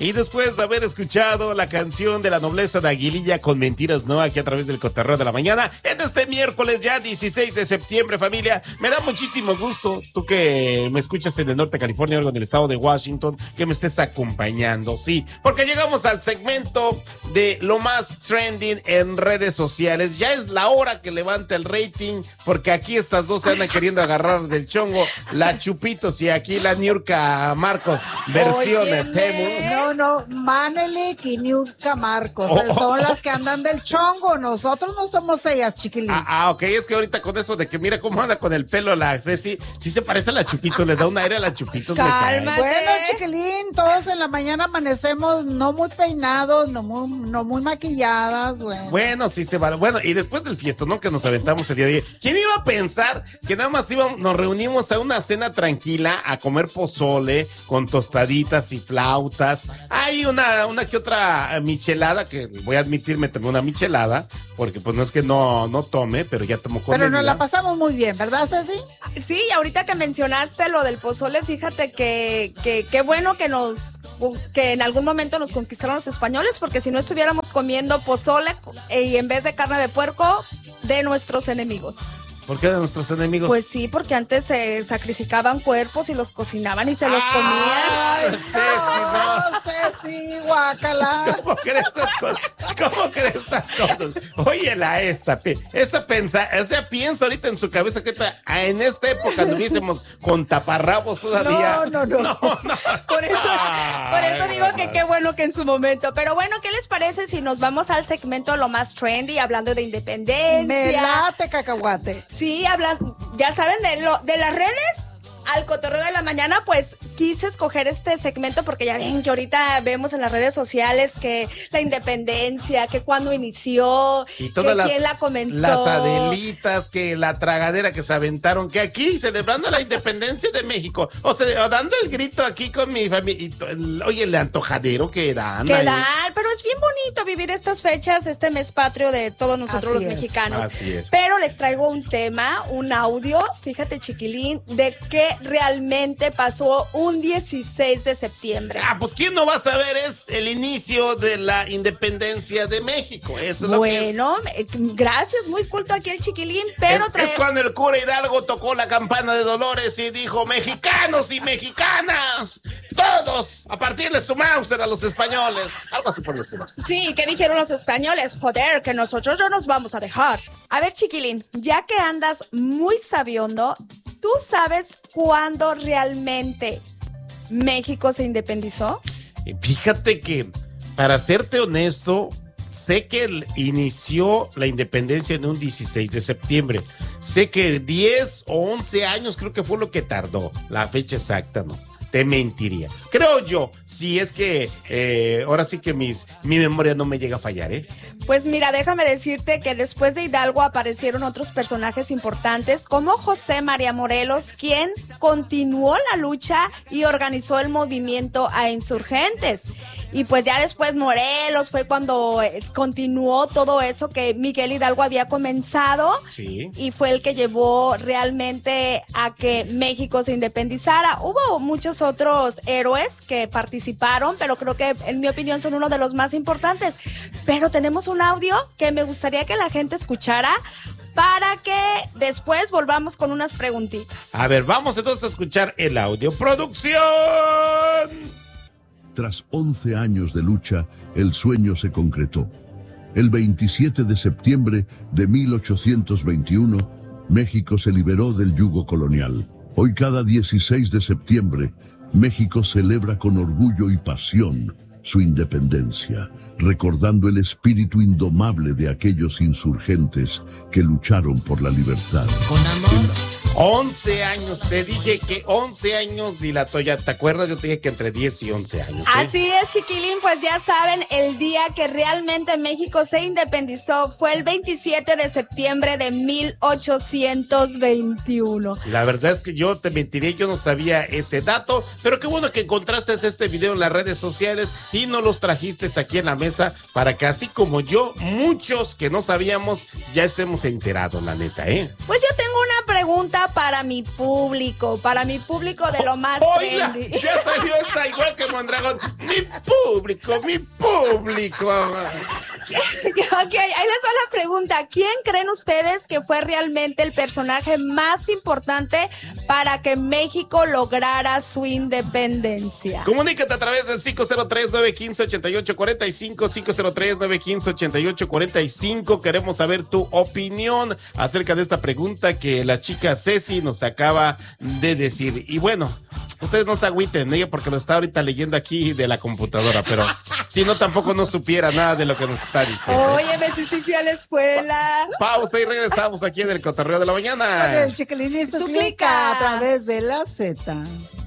Y después de haber escuchado la canción de la nobleza de Aguililla con Mentiras No, aquí a través del Cotorreo de la Mañana, en este miércoles ya 16 de septiembre, familia, me da muchísimo gusto, tú que me escuchas en el norte de California, algo en el estado de Washington, que me estés acompañando, sí, porque llegamos al segmento de lo más trending en redes sociales. Ya es la hora que levanta el rating, porque aquí estas dos se andan queriendo agarrar del chongo, la Chupitos y aquí la Niurka Marcos, versión Temu. No, Manelik y Niurka Marcos, son las que andan del chongo, nosotros no somos ellas, chiquilín. Ok, es que ahorita con eso de que mira cómo anda con el pelo la Ceci, sí se parece a la Chupitos, le da un aire a la Chupitos. Cálmate. Bueno, chiquilín, todos en la mañana amanecemos no muy peinados, no muy maquilladas, Bueno, sí se va. Bueno, y después del fiestón, ¿no? Que nos aventamos el día de hoy. ¿Quién iba a pensar que nada más nos reunimos a una cena tranquila a comer pozole con tostaditas y flautas? Hay una que otra michelada, que voy a admitir, me tomé una michelada, porque pues no es que no tome, pero ya tomo con Pero nos la pasamos muy bien, ¿verdad, Ceci? Sí, ahorita que mencionaste lo del pozole, fíjate que qué bueno que en algún momento nos conquistaron los españoles, porque si no estuviéramos comiendo pozole y en vez de carne de puerco, de nuestros enemigos. ¿Por qué de nuestros enemigos? Pues sí, porque antes se sacrificaban cuerpos y los cocinaban y se los comían. Ceci, guácala. ¿Cómo crees esas cosas? ¿Cómo crees estas cosas? Óyela esta piensa ahorita en su cabeza que en esta época anduviésemos con taparrabos todavía. No. Por eso digo que qué bueno que en su momento. Pero bueno, ¿qué les parece si nos vamos al segmento lo más trendy, hablando de independencia? Me late, cacahuate. Sí, ya saben, de las redes al Cotorreo de la Mañana, pues quise escoger este segmento porque ya ven que ahorita vemos en las redes sociales que la independencia, que cuando inició, sí, que quién la comenzó. Las Adelitas, que la tragadera que se aventaron, que aquí celebrando la independencia de México, o sea, dando el grito aquí con mi familia, oye, el antojadero que dan. Pero es bien bonito vivir estas fechas, este mes patrio de todos nosotros los mexicanos. Así es. Pero les traigo un tema, un audio, fíjate, chiquilín, de qué realmente pasó un 16 de septiembre. Pues quién no va a saber, es el inicio de la independencia de México. Eso es lo que es. Gracias, muy culto aquí el chiquilín, pero es cuando el cura Hidalgo tocó la campana de Dolores y dijo: mexicanos y mexicanas, todos a partirle su Mauser a los españoles. Algo así por el estilo. Sí, ¿qué dijeron los españoles? Joder, que nosotros no nos vamos a dejar. A ver, chiquilín, ya que andas muy sabiondo, ¿tú sabes cuándo realmente México se independizó? Fíjate que, para serte honesto, sé que inició la independencia en un 16 de septiembre. Sé que 10 o 11 años creo que fue lo que tardó. La fecha exacta no. Te mentiría. Creo yo, si es que ahora sí que mi memoria no me llega a fallar, ¿eh? Pues mira, déjame decirte que después de Hidalgo aparecieron otros personajes importantes como José María Morelos, quien continuó la lucha y organizó el movimiento a insurgentes. Y pues ya después Morelos fue cuando continuó todo eso que Miguel Hidalgo había comenzado. Sí. Y fue el que llevó realmente a que México se independizara. Hubo muchos otros héroes que participaron, pero creo que en mi opinión son uno de los más importantes. Pero tenemos un audio que me gustaría que la gente escuchara para que después volvamos con unas preguntitas. A ver, vamos entonces a escuchar el audio. ¡Producción! Tras 11 años de lucha, el sueño se concretó. El 27 de septiembre de 1821, México se liberó del yugo colonial. Hoy, cada 16 de septiembre, México celebra con orgullo y pasión su independencia, recordando el espíritu indomable de aquellos insurgentes que lucharon por la libertad. Con amor. 11 años, te dije que 11 años dilató, ya te acuerdas, yo te dije que entre 10 y 11 años. Así es, chiquilín, pues ya saben, el día que realmente México se independizó fue el 27 de septiembre de 1821. La verdad es que yo te mentiría, yo no sabía ese dato, pero qué bueno que encontraste este video en las redes sociales y nos los trajiste aquí en la mesa para que así como yo, muchos que no sabíamos, ya estemos enterados, la neta, ¿eh? Pues yo tengo una pregunta para mi público de lo más ¡Oiga! trendy. Ya salió esta igual que Mondragón. Mi público. Ok, ahí les va la pregunta. ¿Quién creen ustedes que fue realmente el personaje más importante para que México lograra su independencia? Comunícate a través del 503-915-8845, 503-915-8845. Queremos saber tu opinión acerca de esta pregunta que la chica Ceci nos acaba de decir. Y bueno, ustedes no se agüiten, ¿eh? Porque lo está ahorita leyendo aquí de la computadora, pero si no, tampoco no supiera nada de lo que nos está diciendo. Oye, sí fui a la escuela. Pausa y regresamos aquí en el Cotorreo de la Mañana. Con el Chiquilín y su clica a través de la Z.